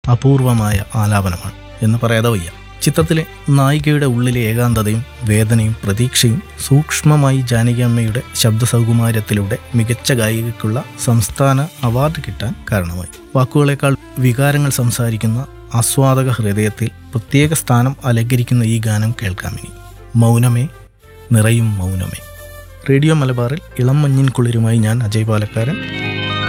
അപൂർവമായ ആലാപനമാണ് എന്ന് പറയാതെ വയ്യ. ചിത്രത്തിലെ നായികയുടെ ഉള്ളിലെ ഏകാന്തതയും വേദനയും പ്രതീക്ഷയും സൂക്ഷ്മമായി ജാനകിയമ്മയുടെ ശബ്ദസൗകുമാര്യത്തിലൂടെ മികച്ച ഗായികയ്ക്കുള്ള സംസ്ഥാന അവാർഡ് കിട്ടാൻ കാരണമായി. വാക്കുകളേക്കാൾ വികാരങ്ങൾ സംസാരിക്കുന്ന ആസ്വാദക ഹൃദയത്തിൽ പ്രത്യേക സ്ഥാനം അലങ്കരിക്കുന്ന ഈ ഗാനം കേൾക്കാമിനി. മൗനമേ നിറയും മൗനമേ. റേഡിയോ മലബാറിൽ ഇളം മഞ്ഞിൻ കുളിരുമായി ഞാൻ അജയ് പാലക്കാരൻ.